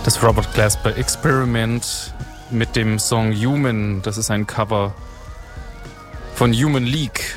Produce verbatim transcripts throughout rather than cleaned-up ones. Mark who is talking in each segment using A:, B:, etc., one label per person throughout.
A: Das Robert Glasper Experiment mit dem Song Human. Das ist ein Cover von Human League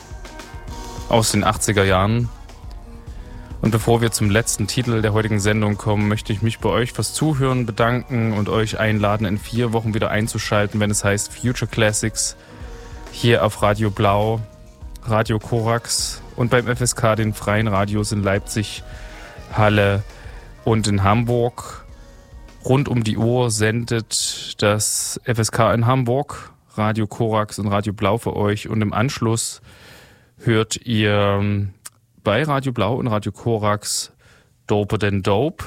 A: aus den achtziger Jahren. Und bevor wir zum letzten Titel der heutigen Sendung kommen, möchte ich mich bei euch fürs Zuhören bedanken und euch einladen, in vier Wochen wieder einzuschalten, wenn es heißt Future Classics, hier auf Radio Blau, Radio Korax und beim F S K, den freien Radios in Leipzig, Halle und in Hamburg. Rund um die Uhr sendet das F S K in Hamburg, Radio Korax und Radio Blau für euch. Und im Anschluss hört ihr bei Radio Blau und Radio Korax Doper Than Dope.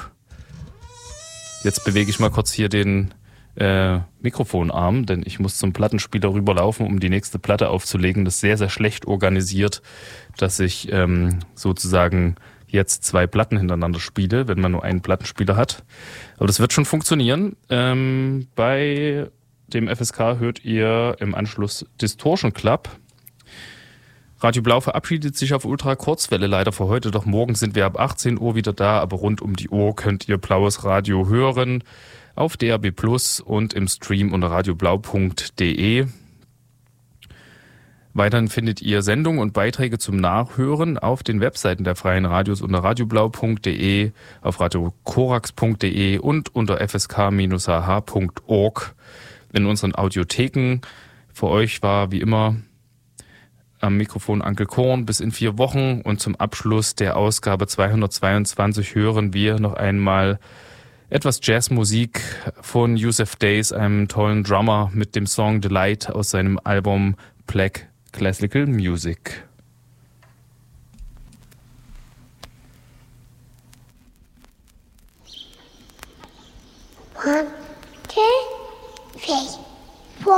A: Jetzt bewege ich mal kurz hier den äh, Mikrofonarm, denn ich muss zum Plattenspieler rüberlaufen, um die nächste Platte aufzulegen. Das ist sehr, sehr schlecht organisiert, dass ich ähm, sozusagen jetzt zwei Platten hintereinander spiele, wenn man nur einen Plattenspieler hat. Aber das wird schon funktionieren. Ähm, bei dem F S K hört ihr im Anschluss Distortion Club. Radio Blau verabschiedet sich auf Ultra Kurzwelle leider für heute, doch morgen sind wir ab achtzehn Uhr wieder da, aber rund um die Uhr könnt ihr Blaues Radio hören auf D A B Plus und im Stream unter radioblau punkt de. Weiterhin findet ihr Sendungen und Beiträge zum Nachhören auf den Webseiten der freien Radios unter radioblau punkt de, auf radiokorax punkt de und unter f s k dash h h punkt org in unseren Audiotheken. Für euch war wie immer am Mikrofon Uncle Korn bis in vier Wochen und zum Abschluss der Ausgabe zweihundertzweiundzwanzig hören wir noch einmal etwas Jazzmusik von Yusuf Days, einem tollen Drummer, mit dem Song Delight aus seinem Album Black Classical Music.
B: One, two, three.